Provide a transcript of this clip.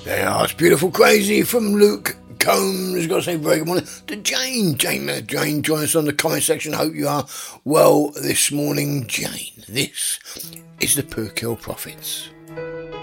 There are, it's beautiful, crazy from Luke Combs. Got to say very good morning to Jane. Jane, join us on the comment section. Hope you are well this morning, Jane. This is the Purkill Prophets.